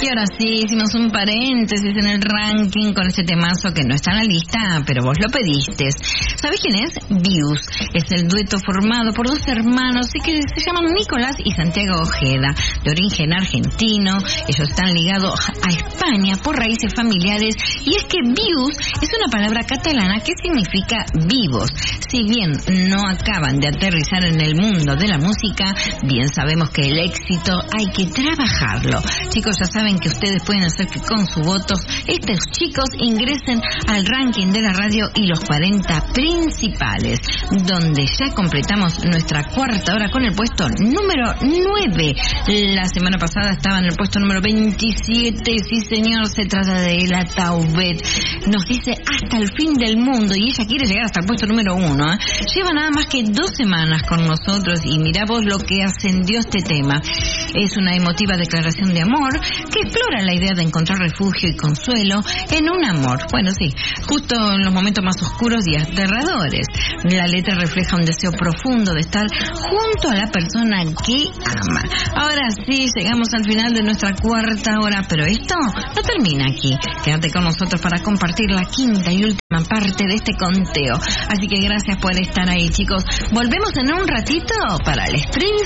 Y ahora sí, hicimos un paréntesis en el ranking con este temazo que no está en la lista, pero vos lo pediste. ¿Sabés quién es? Views. Es el dueto formado por dos hermanos y que se llaman Nicolás y Santiago Ojeda, de origen argentino. Ellos están ligados a España por raíces familiares, y es que views es una palabra catalana que significa vivos. Si bien no acaban de aterrizar en el mundo de la música, bien sabemos que el éxito hay que trabajarlo. Chicos, ya saben que ustedes pueden hacer que con sus votos estos chicos ingresen al ranking de la radio y los 40 principales, donde ya completamos nuestra cuarta hora con el puesto número 9. La semana pasada estaba en el puesto número 27, sí señor, se trata de la Tauvet. Nos dice hasta el fin del mundo y ella quiere llegar hasta el puesto número 1. Lleva nada más que 2 semanas con nosotros y mirá vos lo que ascendió este tema. Es una emotiva declaración de amor que explora la idea de encontrar refugio y consuelo en un amor. Bueno, sí, justo en los momentos más oscuros y aterradores. La letra refleja un deseo profundo de estar junto a la persona que ama. Ahora sí, llegamos al final de nuestra cuarta hora, pero esto no termina aquí. Quédate con nosotros para compartir la quinta y última parte de este conteo. Así que gracias por estar ahí, chicos. Volvemos en un ratito para el stream